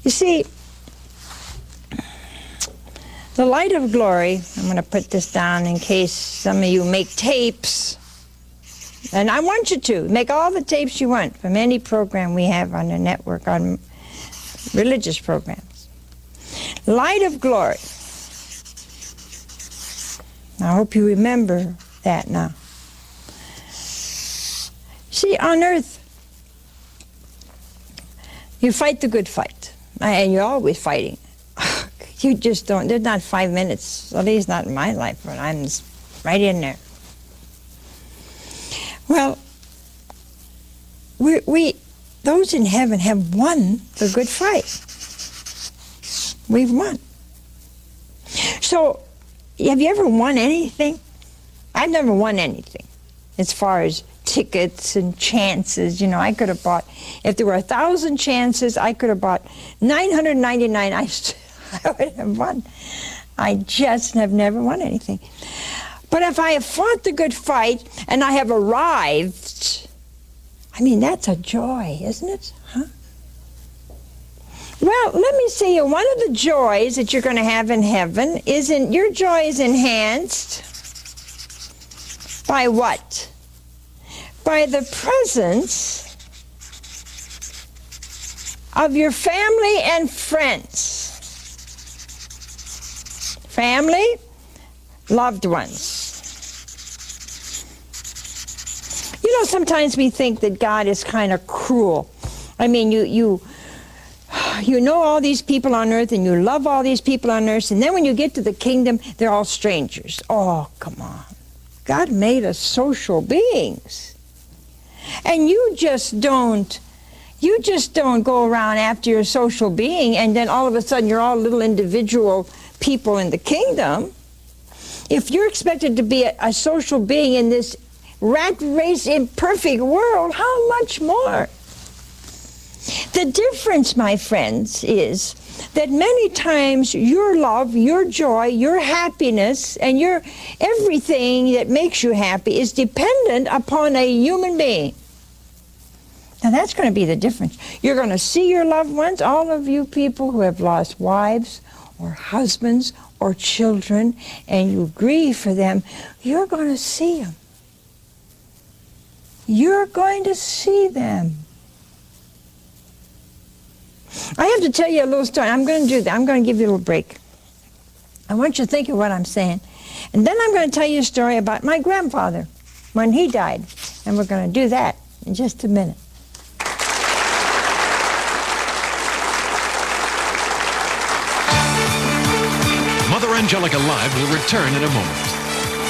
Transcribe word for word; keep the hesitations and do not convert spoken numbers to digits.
You see, the light of glory, I'm going to put this down in case some of you make tapes, and I want you to make all the tapes you want from any program we have on the network, on religious programs. Light of glory. I hope you remember that now. See, on earth, you fight the good fight, and you're always fighting. You just don't, there's not five minutes, at least not in my life, but I'm right in there. Well, we, we, those in heaven have won the good fight. We've won. So, have you ever won anything? I've never won anything as far as tickets and chances. You know, I could have bought, if there were a thousand chances, I could have bought nine hundred ninety-nine. I, I would have won. I just have never won anything. But if I have fought the good fight and I have arrived, I mean, that's a joy, isn't it? Huh? Well, let me say you, one of the joys that you're going to have in heaven is in, your joy is enhanced by what? By the presence of your family and friends. Family, loved ones. You know, sometimes we think that God is kind of cruel. I mean, you, you, you know all these people on earth and you love all these people on earth, and then when you get to the kingdom, they're all strangers. Oh, come on. God made us social beings. And you just don't, you just don't go around after you're a social being and then all of a sudden you're all little individual people in the kingdom. If you're expected to be a, a social being in this rat race imperfect world, how much more? The difference, my friends, is that many times your love, your joy, your happiness, and your everything that makes you happy is dependent upon a human being. Now that's going to be the difference. You're going to see your loved ones, all of you people who have lost wives or husbands or children, and you grieve for them, you're going to see them. You're going to see them. I have to tell you a little story. I'm going to do that. I'm going to give you a little break. I want you to think of what I'm saying. And then I'm going to tell you a story about my grandfather when he died. And we're going to do that in just a minute. Mother Angelica Live will return in a moment.